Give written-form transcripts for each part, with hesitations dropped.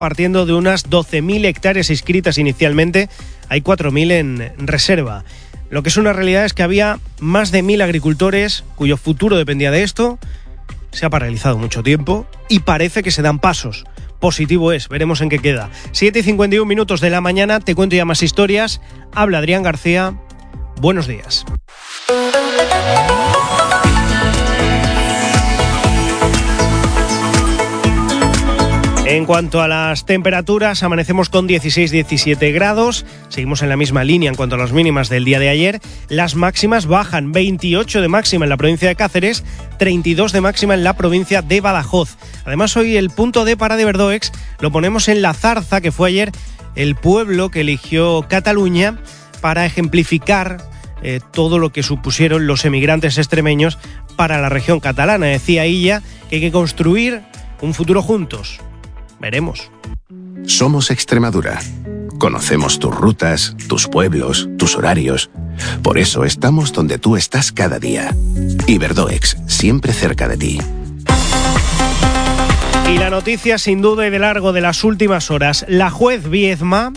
Partiendo de unas 12.000 hectáreas inscritas inicialmente, hay 4.000 en reserva. Lo que es una realidad es que había más de 1.000 agricultores cuyo futuro dependía de esto. Se ha paralizado mucho tiempo y parece que se dan pasos. Positivo es, veremos en qué queda. 7:51 de la mañana, te cuento ya más historias. Habla Adrián García. Buenos días. En cuanto a las temperaturas, amanecemos con 16-17 grados, seguimos en la misma línea en cuanto a las mínimas del día de ayer. Las máximas bajan, 28 de máxima en la provincia de Cáceres, 32 de máxima en la provincia de Badajoz. Además, hoy el punto D para de Verdoex lo ponemos en La Zarza, que fue ayer el pueblo que eligió Cataluña para ejemplificar todo lo que supusieron los emigrantes extremeños para la región catalana. Decía ella que hay que construir un futuro juntos. Veremos. Somos Extremadura. Conocemos tus rutas, tus pueblos, tus horarios. Por eso estamos donde tú estás cada día. Iberdoex, siempre cerca de ti. Y la noticia sin duda y de largo de las últimas horas. La juez Viedma,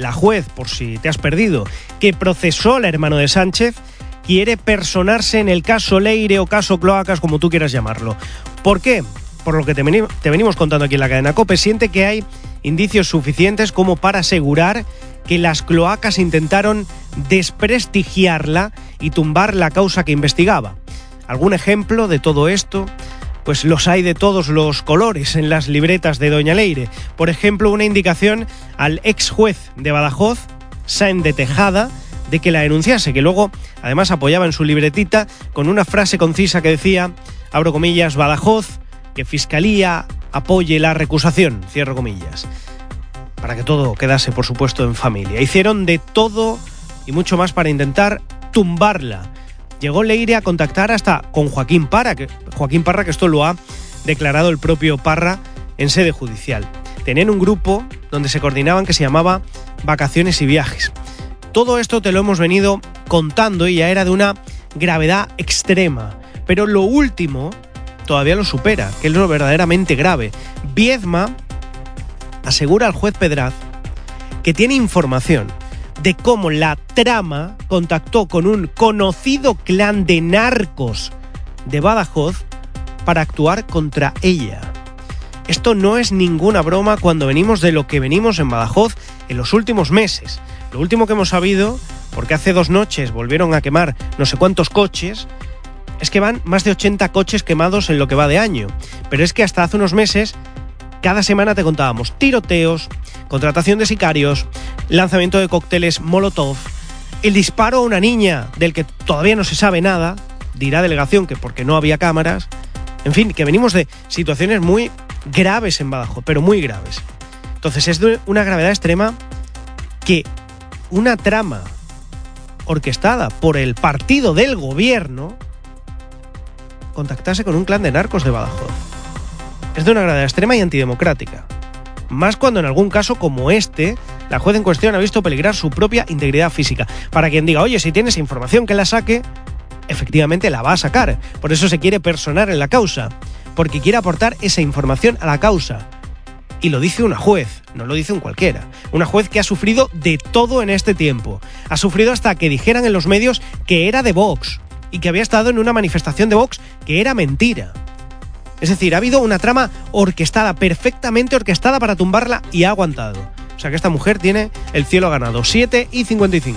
por si te has perdido, que procesó al hermano de Sánchez, quiere personarse en el caso Leire o caso Cloacas, como tú quieras llamarlo. ¿Por qué? Por lo que te venimos contando aquí en la cadena COPE, siente que hay indicios suficientes como para asegurar que las cloacas intentaron desprestigiarla y tumbar la causa que investigaba. ¿Algún ejemplo de todo esto? Pues los hay de todos los colores en las libretas de doña Leire. Por ejemplo, una indicación al ex juez de Badajoz, Sáenz de Tejada, de que la denunciase, que luego además apoyaba en su libretita con una frase concisa que decía, abro comillas, Badajoz, que Fiscalía apoye la recusación, cierro comillas, para que todo quedase, por supuesto, en familia. Hicieron de todo y mucho más para intentar tumbarla. Llegó Leire a contactar hasta con Joaquín Parra, que esto lo ha declarado el propio Parra en sede judicial. Tenían un grupo donde se coordinaban que se llamaba Vacaciones y Viajes. Todo esto te lo hemos venido contando y ya era de una gravedad extrema, pero lo último todavía lo supera, que es lo verdaderamente grave. Viedma asegura al juez Pedraz que tiene información de cómo la trama contactó con un conocido clan de narcos de Badajoz para actuar contra ella. Esto no es ninguna broma cuando venimos de lo que venimos en Badajoz en los últimos meses. Lo último que hemos sabido, porque hace 2 noches volvieron a quemar no sé cuántos coches, es que van más de 80 coches quemados en lo que va de año. Pero es que hasta hace unos meses, cada semana te contábamos tiroteos, contratación de sicarios, lanzamiento de cócteles Molotov, el disparo a una niña del que todavía no se sabe nada, dirá delegación que porque no había cámaras. En fin, que venimos de situaciones muy graves en Badajoz, pero muy graves. Entonces es de una gravedad extrema que una trama orquestada por el partido del gobierno contactase con un clan de narcos de Badajoz. Es de una gravedad extrema y antidemocrática. Más cuando en algún caso como este, la juez en cuestión ha visto peligrar su propia integridad física. Para quien diga, oye, si tienes información que la saque, efectivamente la va a sacar. Por eso se quiere personar en la causa, porque quiere aportar esa información a la causa. Y lo dice una juez, no lo dice un cualquiera. Una juez que ha sufrido de todo en este tiempo. Ha sufrido hasta que dijeran en los medios que era de Vox y que había estado en una manifestación de Vox que era mentira. Es decir, ha habido una trama orquestada, perfectamente orquestada para tumbarla y ha aguantado. O sea que esta mujer tiene el cielo ganado. 7:55.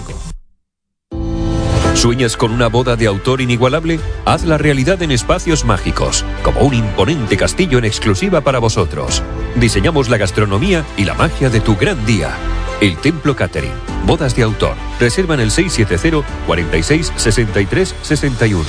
¿Sueñas con una boda de autor inigualable? Hazla realidad en Espacios Mágicos, como un imponente castillo en exclusiva para vosotros. Diseñamos la gastronomía y la magia de tu gran día. El Templo Catering. Bodas de autor. Reserva en el 670 46 63 61.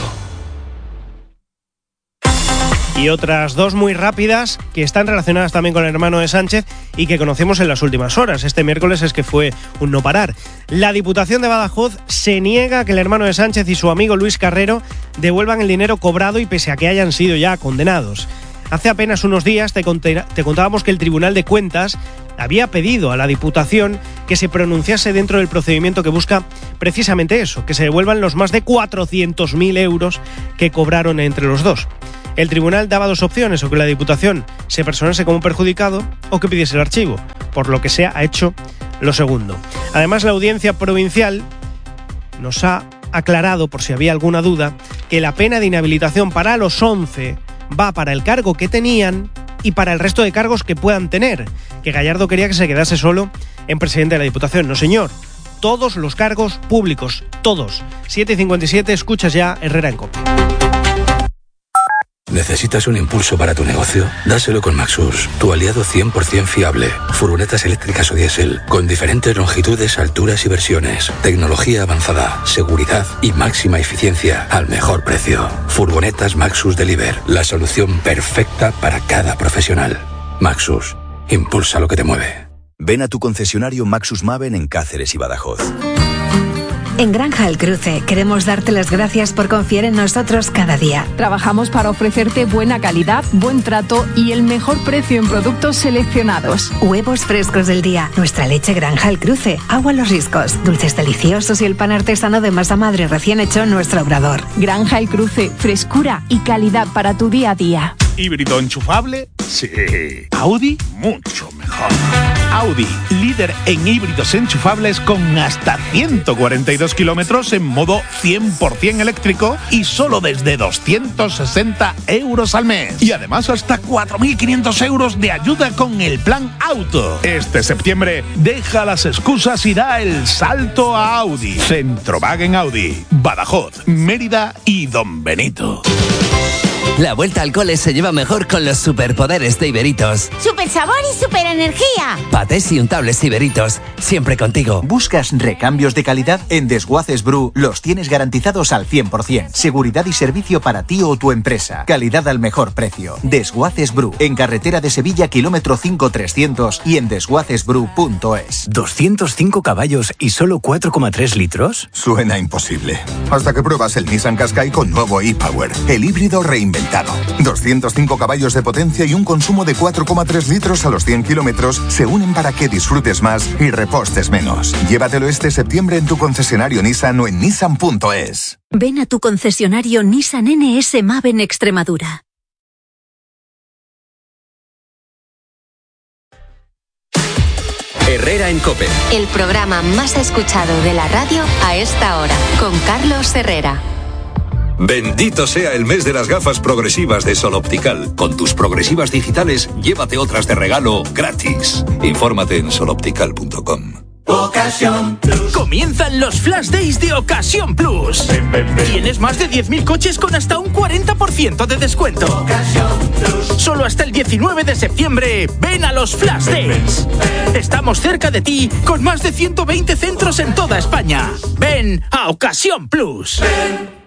Y otras 2 muy rápidas que están relacionadas también con el hermano de Sánchez y que conocemos en las últimas horas. Este miércoles es que fue un no parar. La Diputación de Badajoz se niega a que el hermano de Sánchez y su amigo Luis Carrero devuelvan el dinero cobrado y pese a que hayan sido ya condenados. Hace apenas unos días te contábamos que el Tribunal de Cuentas había pedido a la Diputación que se pronunciase dentro del procedimiento que busca precisamente eso, que se devuelvan los más de 400.000 euros que cobraron entre los dos. El tribunal daba dos opciones, o que la Diputación se personase como perjudicado o que pidiese el archivo, por lo que se ha hecho lo segundo. Además, la Audiencia Provincial nos ha aclarado, por si había alguna duda, que la pena de inhabilitación para los 11 va para el cargo que tenían y para el resto de cargos que puedan tener, que Gallardo quería que se quedase solo en presidente de la Diputación. No, señor. Todos los cargos públicos, todos. 7:57, escuchas ya Herrera en COPE. ¿Necesitas un impulso para tu negocio? Dáselo con Maxus, tu aliado 100% fiable. Furgonetas eléctricas o diésel, con diferentes longitudes, alturas y versiones. Tecnología avanzada, seguridad y máxima eficiencia al mejor precio. Furgonetas Maxus Deliver, la solución perfecta para cada profesional. Maxus, impulsa lo que te mueve. Ven a tu concesionario Maxus Maven en Cáceres y Badajoz. En Granja El Cruce queremos darte las gracias por confiar en nosotros cada día. Trabajamos para ofrecerte buena calidad, buen trato y el mejor precio en productos seleccionados. Huevos frescos del día, nuestra leche Granja El Cruce, agua Los Riscos, dulces deliciosos y el pan artesano de masa madre recién hecho en nuestro obrador. Granja El Cruce, frescura y calidad para tu día a día. ¿Híbrido enchufable? Sí. ¿Audi? Mucho mejor. Audi, líder en híbridos enchufables con hasta 142 kilómetros en modo 100% eléctrico y solo desde 260 euros al mes. Y además hasta 4.500 euros de ayuda con el plan auto. Este septiembre deja las excusas y da el salto a Audi. Centrowagen Audi, Badajoz, Mérida y Don Benito. La vuelta al cole se lleva mejor con los superpoderes de Iberitos. ¡Super sabor y super energía! Patés y untables Iberitos, siempre contigo. ¿Buscas recambios de calidad? En Desguaces Bru los tienes garantizados al 100%. Seguridad y servicio para ti o tu empresa. Calidad al mejor precio. Desguaces Bru, en carretera de Sevilla, kilómetro 5300 y en desguacesbru.es. ¿205 caballos y solo 4,3 litros? Suena imposible. Hasta que pruebas el Nissan Qashqai con nuevo e-Power, el híbrido reinventado. 205 caballos de potencia y un consumo de 4,3 litros a los 100 kilómetros se unen para que disfrutes más y repostes menos. Llévatelo este septiembre en tu concesionario Nissan o en nissan.es. Ven a tu concesionario Nissan NS Maven Extremadura. Herrera en COPE. El programa más escuchado de la radio a esta hora, con Carlos Herrera. Bendito sea el mes de las gafas progresivas de Sol Optical. Con tus progresivas digitales, llévate otras de regalo gratis. Infórmate en soloptical.com. Ocasión Plus. Comienzan los Flash Days de Ocasión Plus. Tienes más de 10.000 coches con hasta un 40% de descuento. Ocasión Plus. Solo hasta el 19 de septiembre, ven a los Flash Days. Estamos cerca de ti con más de 120 centros en toda España. Ven a Ocasión Plus.